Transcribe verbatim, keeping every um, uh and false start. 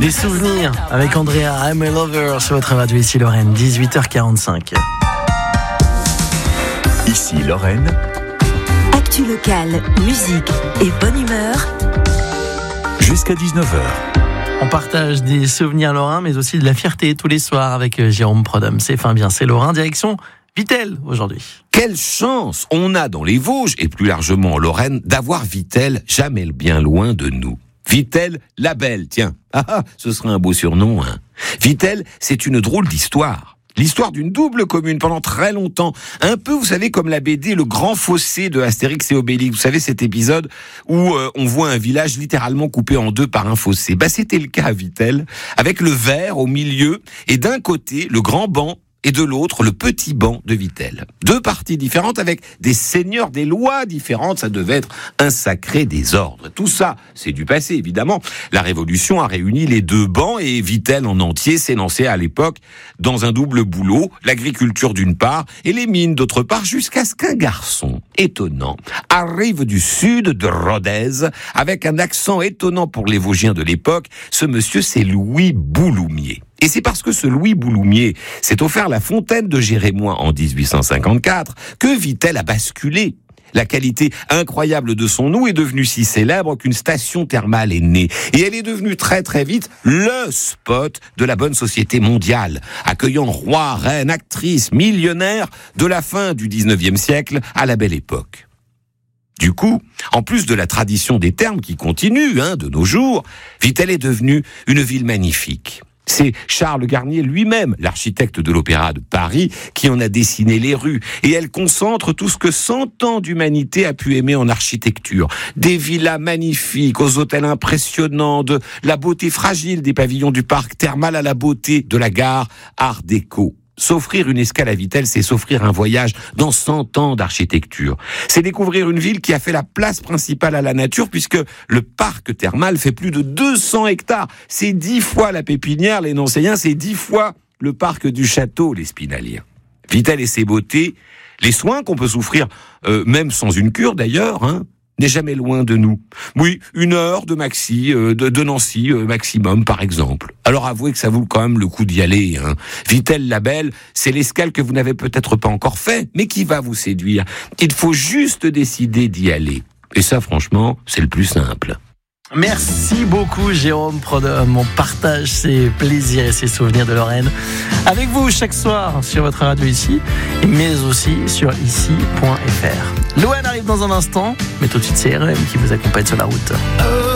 Des souvenirs avec Andrea, I'm a Lover sur votre radio ici Lorraine, dix-huit heures quarante-cinq. Ici Lorraine. Actu locale, musique et bonne humeur. Jusqu'à dix-neuf heures. On partage des souvenirs lorrains, mais aussi de la fierté tous les soirs avec Jérôme Prodhomme. C'est fin bien, c'est Lorrain, direction Vittel aujourd'hui. Quelle chance on a dans les Vosges, et plus largement en Lorraine, d'avoir Vittel jamais bien loin de nous. Vittel la Belle, tiens, ah, ah, ce serait un beau surnom. Hein. Vittel, c'est une drôle d'histoire. L'histoire d'une double commune pendant très longtemps. Un peu, vous savez, comme la B D Le Grand Fossé de Astérix et Obélix. Vous savez, cet épisode où euh, on voit un village littéralement coupé en deux par un fossé. Bah, c'était le cas à Vittel, avec le vert au milieu, et d'un côté, le grand banc, et de l'autre, le petit banc de Vittel. Deux parties différentes avec des seigneurs, des lois différentes, ça devait être un sacré désordre. Tout ça, c'est du passé, évidemment. La Révolution a réuni les deux bancs et Vittel en entier s'est lancé à l'époque dans un double boulot, l'agriculture d'une part et les mines d'autre part, jusqu'à ce qu'un garçon étonnant arrive du sud de Rodez avec un accent étonnant pour les Vosgiens de l'époque. Ce monsieur, c'est Louis Bouloumier. Et c'est parce que ce Louis Bouloumier s'est offert la fontaine de Jérémois en dix-huit cent cinquante-quatre que Vittel a basculé. La qualité incroyable de son eau est devenue si célèbre qu'une station thermale est née. Et elle est devenue très très vite le spot de la bonne société mondiale, accueillant rois, reines, actrices, millionnaires de la fin du dix-neuvième siècle à la Belle Époque. Du coup, en plus de la tradition des thermes qui continue hein, de nos jours, Vittel est devenue une ville magnifique. C'est Charles Garnier lui-même, l'architecte de l'Opéra de Paris, qui en a dessiné les rues. Et elle concentre tout ce que cent ans d'humanité a pu aimer en architecture. Des villas magnifiques, aux hôtels impressionnants, de la beauté fragile des pavillons du parc thermal à la beauté de la gare Art déco. S'offrir une escale à Vittel, c'est s'offrir un voyage dans cent ans d'architecture. C'est découvrir une ville qui a fait la place principale à la nature, puisque le parc thermal fait plus de deux cents hectares. C'est dix fois la Pépinière, les Nancéiens, c'est dix fois le parc du château, les Spinaliens. Vittel et ses beautés, les soins qu'on peut souffrir, euh, même sans une cure d'ailleurs, hein, n'est jamais loin de nous. Oui, une heure de maxi, euh, de, de Nancy euh, maximum, par exemple. Alors avouez que ça vaut quand même le coup d'y aller. Hein. Vittel la Belle, c'est l'escale que vous n'avez peut-être pas encore fait, mais qui va vous séduire. Il faut juste décider d'y aller. Et ça, franchement, c'est le plus simple. Merci beaucoup Jérôme Prodhomme. On partage ses plaisirs et ses souvenirs de Lorraine avec vous chaque soir sur votre radio ici, mais aussi sur ici point f r. Loan arrive dans un instant, mais tout de suite c'est R E M qui vous accompagne sur la route.